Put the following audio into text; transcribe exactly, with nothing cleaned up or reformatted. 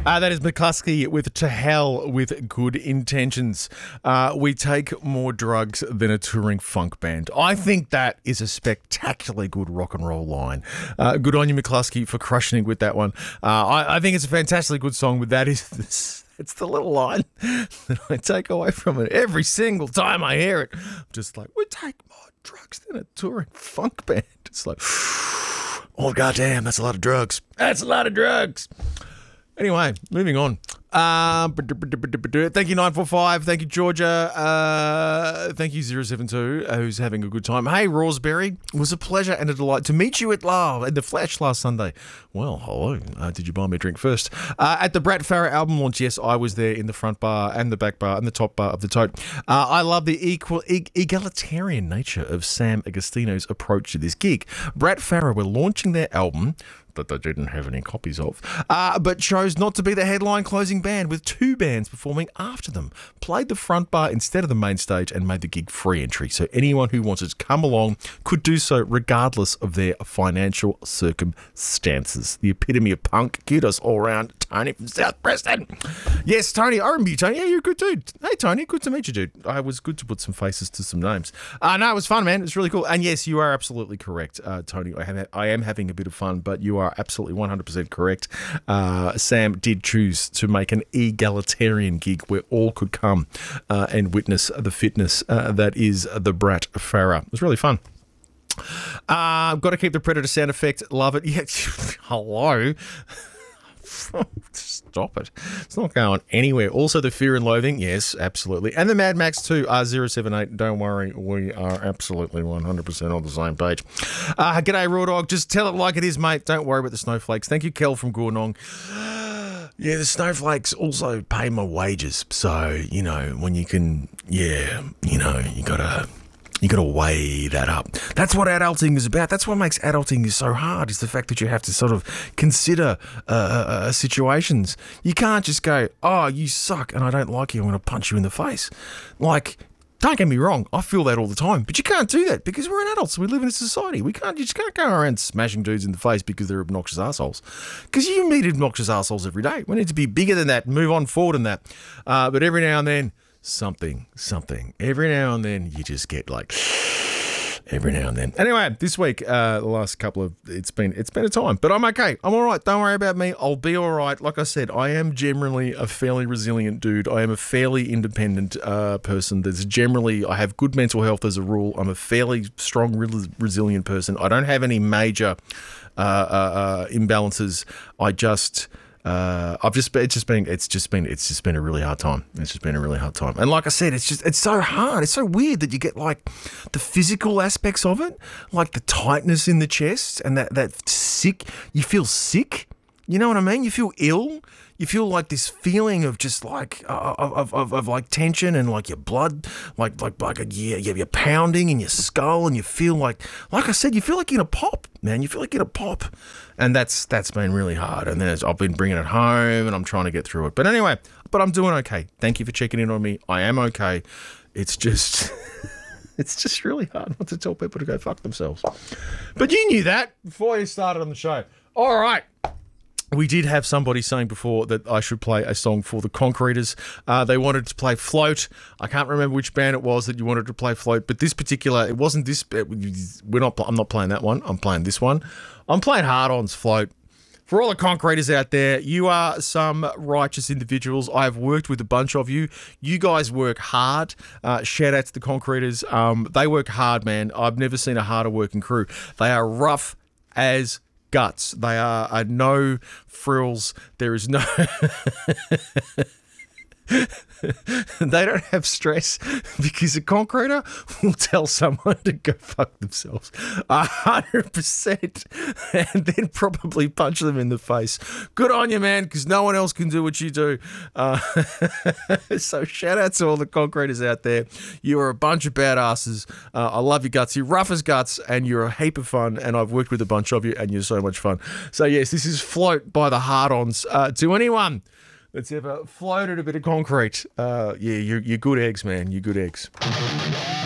Uh, that is McCluskey with To Hell with Good Intentions. Uh, we take more drugs than a touring funk band. I think that is a spectacularly good rock and roll line. Uh, good on you, McCluskey, for crushing it with that one. Uh, I, I think it's a fantastically good song, but that is this, it's the little line that I take away from it every single time I hear it. I'm just like, we take more drugs than a touring funk band. It's like, oh, goddamn, that's a lot of drugs. That's a lot of drugs. Anyway, moving on. Um, thank you, nine four five. Thank you, Georgia. Uh, thank you, zero seven two, uh, who's having a good time. Hey, Roseberry. It was a pleasure and a delight to meet you at love in the flesh last Sunday. Well, hello. Uh, did you buy me a drink first? Uh, at the Brat Farah album launch, yes, I was there in the front bar and the back bar and the top bar of the tote. Uh, I love the equal e- egalitarian nature of Sam Agostino's approach to this gig. Brat Farah were launching their album that they didn't have any copies of, uh, but chose not to be the headline closing band, with two bands performing after them. Played the front bar instead of the main stage and made the gig free entry, so anyone who wanted to come along could do so regardless of their financial circumstances. The epitome of punk. Kudos all round. Tony from South Preston. Yes, Tony. I remember you, Tony. Yeah, you're a good dude. Hey, Tony. Good to meet you, dude. I was good to put some faces to some names. Uh, no, it was fun, man. It was really cool. And yes, you are absolutely correct, uh, Tony. I, have, I am having a bit of fun, but you are absolutely one hundred percent correct. Uh, Sam did choose to make an egalitarian gig where all could come uh, and witness the fitness uh, that is the Brat Farah. It was really fun. Uh, got to keep the Predator sound effect. Love it. Yeah. Hello. Stop it. It's not going anywhere. Also, the Fear and Loathing. Yes, absolutely. And the Mad Max two, uh, zero seven eight. Don't worry. We are absolutely one hundred percent on the same page. Uh, g'day, Raw Dog. Just tell it like it is, mate. Don't worry about the snowflakes. Thank you, Kel from Goornong. Yeah, the snowflakes also pay my wages. So, you know, when you can, yeah, you know, you got to... You got to weigh that up. That's what adulting is about. That's what makes adulting so hard, is the fact that you have to sort of consider uh, uh, situations. You can't just go, oh, you suck and I don't like you, I'm going to punch you in the face. Like, don't get me wrong, I feel that all the time. But you can't do that because we're adults. We live in a society. We can't. You just can't go around smashing dudes in the face because they're obnoxious assholes. Because you meet obnoxious assholes every day. We need to be bigger than that and move on forward than that. Uh, but every now and then, Something, something. Every now and then you just get like every now and then. Anyway, this week, uh, the last couple of it's been it's been a time, but I'm okay. I'm all right. Don't worry about me. I'll be all right. Like I said, I am generally a fairly resilient dude. I am a fairly independent uh, person. There's generally I have good mental health as a rule. I'm a fairly strong, re- resilient person. I don't have any major uh, uh, uh, imbalances. I just. Uh, I've just it's just been it's just been it's just been a really hard time. It's just been a really hard time. And like I said, it's just it's so hard. It's so weird that you get like the physical aspects of it, like the tightness in the chest and that that sick. You feel sick. You know what I mean? You feel ill. You feel like this feeling of just like uh, of, of of like tension and like your blood, like like like a, yeah, you're pounding in your skull, and you feel like like I said, you feel like you're gonna pop, man. You feel like you're gonna pop, and that's that's been really hard. And then I've been bringing it home, and I'm trying to get through it. But anyway, but I'm doing okay. Thank you for checking in on me. I am okay. It's just. It's just really hard not to tell people to go fuck themselves. But you knew that before you started on the show. All right. We did have somebody saying before that I should play a song for the Concreters. Uh, they wanted to play Float. I can't remember which band it was that you wanted to play Float, but this particular, it wasn't this. We're not. I'm not playing that one. I'm playing this one. I'm playing Hard On's Float. For all the Concreters out there, you are some righteous individuals. I have worked with a bunch of you. You guys work hard. Uh, shout out to the Concreters. Um, they work hard, man. I've never seen a harder working crew. They are rough as guts. They are, are no frills. There is no... They don't have stress because a concreter will tell someone to go fuck themselves a hundred percent and then probably punch them in the face. Good on you, man, because no one else can do what you do. Uh, so shout out to all the concreters out there. You are a bunch of badasses. Uh, I love your guts. You're rough as guts and you're a heap of fun, and I've worked with a bunch of you and you're so much fun. So yes, this is Float by the Hard-Ons. Uh, to anyone that's ever floated a bit of concrete, uh, yeah, you're, you're good eggs, man. You're good eggs.